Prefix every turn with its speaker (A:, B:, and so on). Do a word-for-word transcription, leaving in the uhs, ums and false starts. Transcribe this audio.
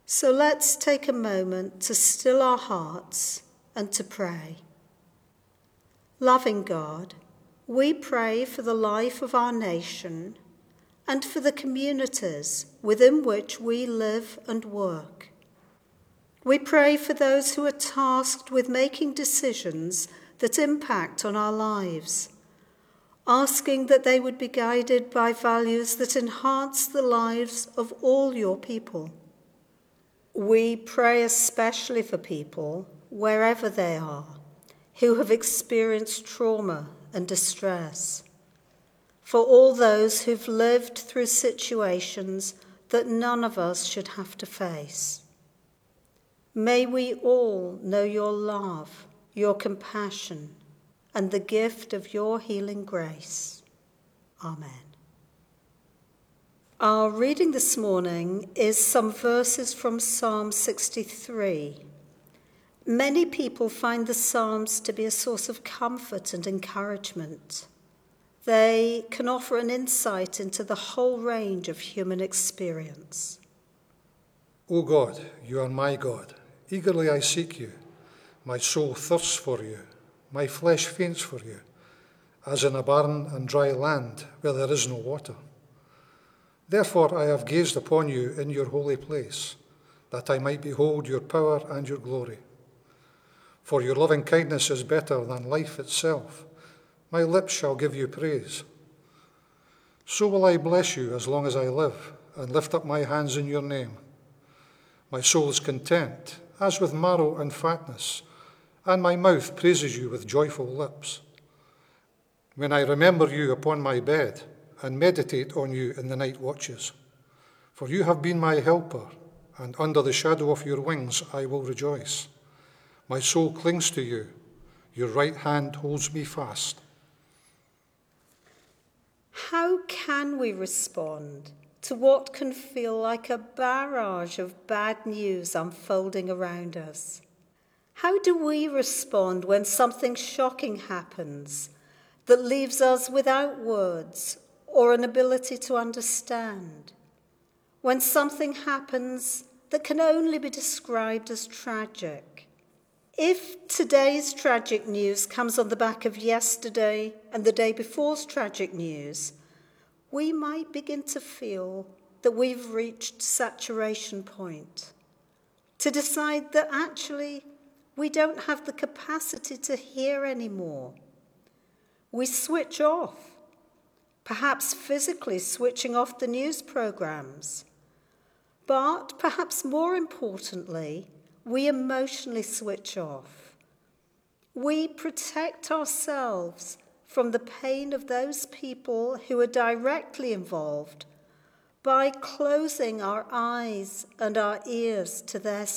A: So let's take a moment to still our hearts and to pray. Loving God, we pray for the life of our nation and for the communities within which we live and work. We pray for those who are tasked with making decisions that impact on our lives, asking that they would be guided by values that enhance the lives of all your people. We pray especially for people, wherever they are, who have experienced trauma and distress, for all those who've lived through situations that none of us should have to face. May we all know your love, your compassion, and the gift of your healing grace. Amen. Our reading this morning is some verses from Psalm sixty-three. Many people find the Psalms to be a source of comfort and encouragement. They can offer an insight into the whole range of human experience.
B: O God, you are my God. Eagerly I seek you. My soul thirsts for you. My flesh faints for you, as in a barren and dry land where there is no water. Therefore I have gazed upon you in your holy place, that I might behold your power and your glory. For your loving kindness is better than life itself. My lips shall give you praise. So will I bless you as long as I live, and lift up my hands in your name. My soul is content, as with marrow and fatness, and my mouth praises you with joyful lips. When I remember you upon my bed, and meditate on you in the night watches. For you have been my helper, and under the shadow of your wings I will rejoice. My soul clings to you. Your right hand holds me fast.
A: How can we respond to what can feel like a barrage of bad news unfolding around us? How do we respond when something shocking happens that leaves us without words or an ability to understand? When something happens that can only be described as tragic? If today's tragic news comes on the back of yesterday and the day before's tragic news, we might begin to feel that we've reached saturation point, to decide that actually we don't have the capacity to hear anymore. We switch off, perhaps physically switching off the news programs, but perhaps more importantly, we emotionally switch off. We protect ourselves from the pain of those people who are directly involved by closing our eyes and our ears to their